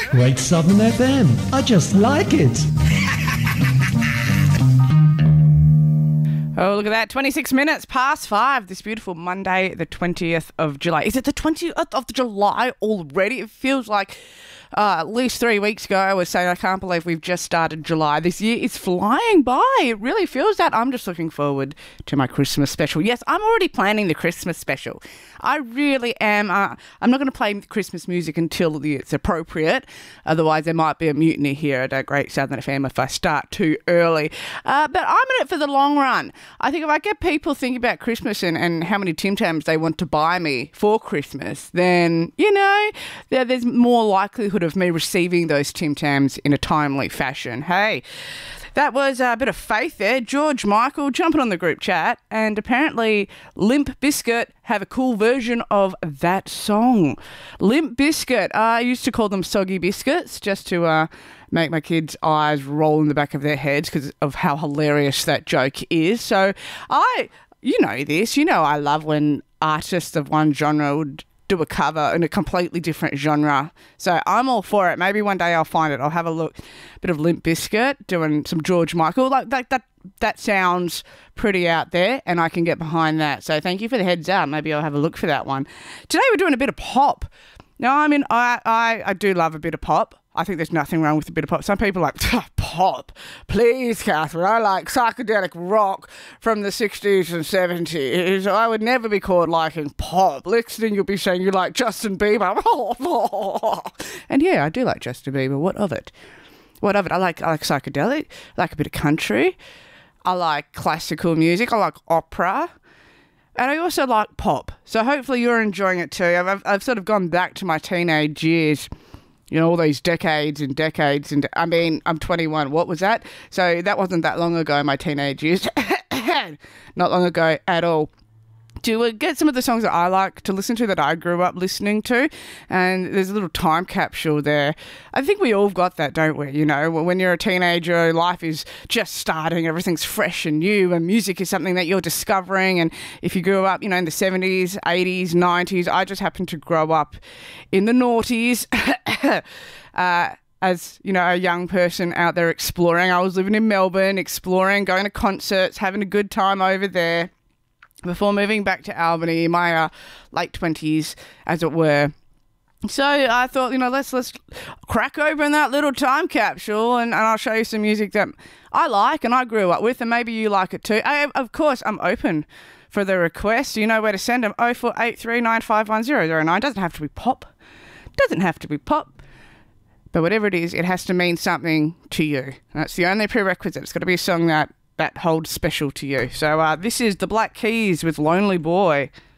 Great Southern FM. I just like it. Oh, look at that. 26 minutes past 5 this beautiful Monday, the 20th of July. Is it the 20th of July already? It feels like at least 3 weeks ago I was saying I can't believe we've just started July. This year is flying by. It really feels that. I'm just looking forward to my Christmas special. Yes, I'm already planning the Christmas special. I really am. I'm not going to play Christmas music until it's appropriate. Otherwise, there might be a mutiny here at Great Southern FM if I start too early. But I'm in it for the long run. I think if I get people thinking about Christmas and how many Tim Tams they want to buy me for Christmas, then, there's more likelihood of me receiving those Tim Tams in a timely fashion. Hey, that was a bit of faith there. George Michael jumping on the group chat, and apparently Limp Bizkit have a cool version of that song. Limp Bizkit, I used to call them soggy biscuits just to make my kids' eyes roll in the back of their heads because of how hilarious that joke is. So you know this, I love when artists of one genre would do a cover in a completely different genre. So I'm all for it. Maybe one day I'll find it. I'll have a look. A bit of Limp Bizkit doing some George Michael. Like that sounds pretty out there and I can get behind that. So thank you for the heads up. Maybe I'll have a look for that one. Today we're doing a bit of pop. Now, I mean, I do love a bit of pop. I think there's nothing wrong with a bit of pop. Some people are like, pop, please, Catherine. I like psychedelic rock from the 60s and 70s. I would never be caught liking pop. Next thing you'll be saying you like Justin Bieber. And yeah, I do like Justin Bieber. What of it? I like psychedelic. I like a bit of country. I like classical music. I like opera. And I also like pop. So hopefully you're enjoying it too. I've sort of gone back to my teenage years. All these decades and decades. And I mean, I'm 21. What was that? So that wasn't that long ago, my teenage years. Not long ago at all. To get some of the songs that I like to listen to that I grew up listening to. And there's a little time capsule there. I think we all got that, don't we? When you're a teenager, life is just starting. Everything's fresh and new. And music is something that you're discovering. And if you grew up, in the 70s, 80s, 90s, I just happened to grow up in the noughties. As, a young person out there exploring. I was living in Melbourne, exploring, going to concerts, having a good time over there. Before moving back to Albany in my late 20s, as it were. So I thought, let's crack open that little time capsule and I'll show you some music that I like and I grew up with and maybe you like it too. Of course, I'm open for the request. You know where to send them, 0483951009. Doesn't have to be pop. But whatever it is, it has to mean something to you. That's the only prerequisite. It's got to be a song that holds special to you. So this is the Black Keys with Lonely Boy.